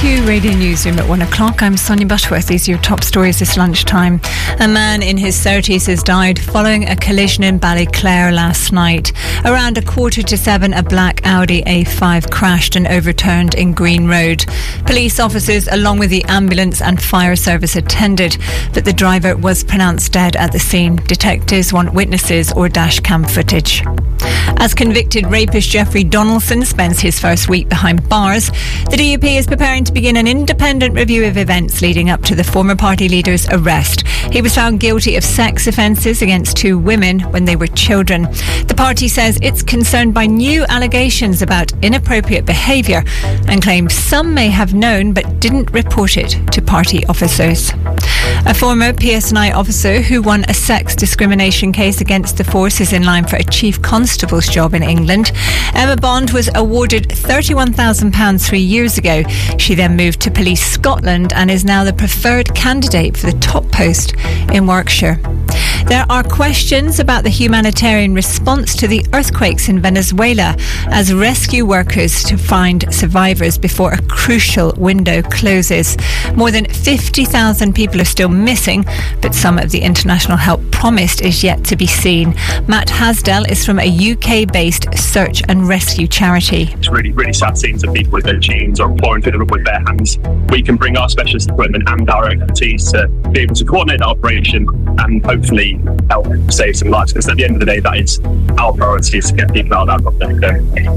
Q Radio Newsroom at 1 o'clock. I'm Sonia Butterworth. These are your top stories this lunchtime. A man in his 30s has died following a collision in Ballyclare last night. Around 6:45, a black Audi A5 crashed and overturned in Green Road. Police officers, along with the ambulance and fire service, attended, but the driver was pronounced dead at the scene. Detectives want witnesses or dash cam footage. As convicted rapist Jeffrey Donaldson spends his first week behind bars, the DUP is preparing to begin an independent review of events leading up to the former party leader's arrest. He was found guilty of sex offences against 2 women when they were children. The party says it's concerned by new allegations about inappropriate behaviour and claims some may have known but didn't report it to party officers. A former PSNI officer who won a sex discrimination case against the force is in line for a chief constable's job in England. Emma Bond was awarded £31,000 3 years ago. She then moved to Police Scotland and is now the preferred candidate for the top post in Warwickshire. There are questions about the humanitarian response to the earthquakes in Venezuela as rescue workers to find survivors before a crucial window closes. More than 50,000 people are still missing, but some of the international help promised is yet to be seen. Matt Hasdell is from a UK-based search and rescue charity. It's really, really sad scenes of people with their jeans or pouring through them with their hands. We can bring our specialist equipment and our expertise to be able to coordinate that operation and hopefully help save some lives, because at the end of the day that is our priority, is to get people out of that project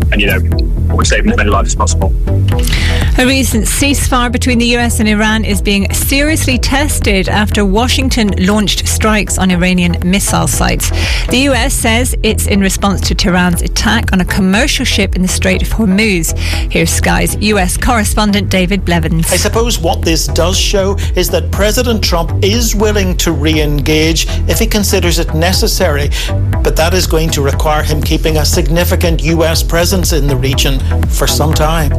and we're saving as many lives as possible. A recent ceasefire between the US and Iran is being seriously tested after Washington launched strikes on Iranian missile sites. The US says it's in response to Tehran's attack on a commercial ship in the Strait of Hormuz. Here's Sky's US correspondent David Blevins. I suppose what this does show is that President Trump is willing to re-engage if he considers it necessary, but that is going to require him keeping a significant US presence in the region for some time.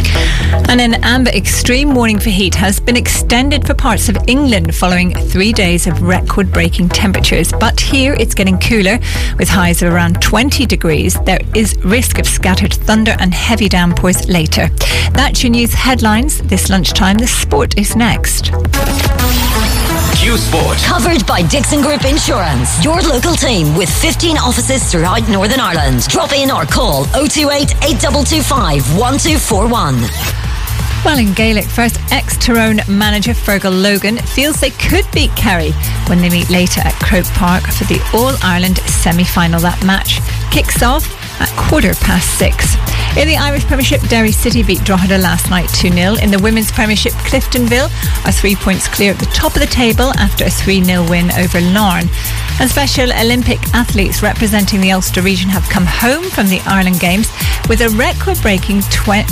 And an amber extreme warning for heat has been extended for parts of England following 3 days of record-breaking temperatures. But here it's getting cooler with highs of around 20 degrees. There is risk of scattered thunder and heavy downpours later. That's your news headlines this lunchtime. The sport is next. Q Sport. Covered by Dixon Group Insurance. Your local team with 15 offices throughout Northern Ireland. Drop in or call 028 8225 1241. Well, in Gaelic first, ex-Tyrone manager Fergal Logan feels they could beat Kerry when they meet later at Croke Park for the All-Ireland semi-final. That match kicks off at 6:15. In the Irish Premiership, Derry City beat Drogheda last night 2-0. In the Women's Premiership, Cliftonville are 3 points clear at the top of the table after a 3-0 win over Larne. And Special Olympic athletes representing the Ulster region have come home from the Ireland Games with a record-breaking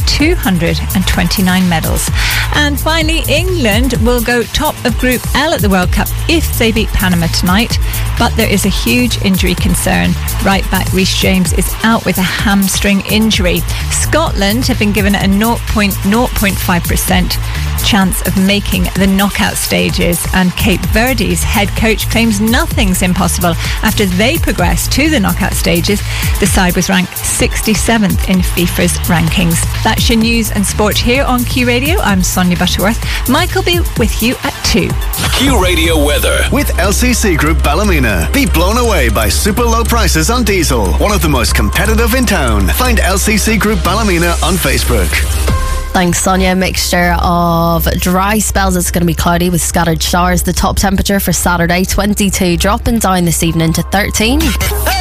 229 medals. And finally, England will go top of Group L at the World Cup if they beat Panama tonight. But there is a huge injury concern. Right back Reece James is out with a hamstring injury. Scotland have been given a 0.05% chance of making the knockout stages, and Cape Verde's head coach claims nothing's impossible after they progressed to the knockout stages. The side was ranked 67th in FIFA's rankings. That's your news and sport here on Q Radio. I'm Sonia Butterworth. Mike will be with you at 2. Q Radio weather with LCC Group Ballymena. Be blown away by super low prices on diesel. One of the most competitive in town. Find LCC Group Ballymena on Facebook. Thanks, Sonia. Mixture of dry spells. It's going to be cloudy with scattered showers. The top temperature for Saturday, 22, dropping down this evening to 13.